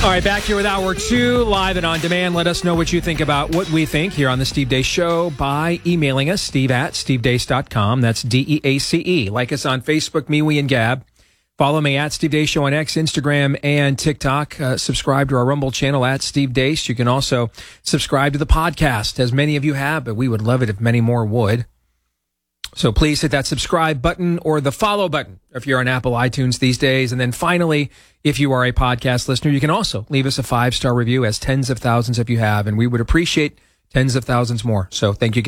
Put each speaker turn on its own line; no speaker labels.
All right, back here with Hour 2, live and on demand. Let us know what you think about what we think here on The Steve Deace Show by emailing us, steve@stevedeace.com. That's DEACE. Like us on Facebook, MeWe, and Gab. Follow me at Steve Deace Show on X, Instagram, and TikTok. Subscribe to our Rumble channel at Steve Deace. You can also subscribe to the podcast, as many of you have, but we would love it if many more would. So please hit that subscribe button or the follow button if you're on Apple iTunes these days. And then finally, if you are a podcast listener, you can also leave us a 5-star review, as tens of thousands of you have, and we would appreciate tens of thousands more. So thank you again.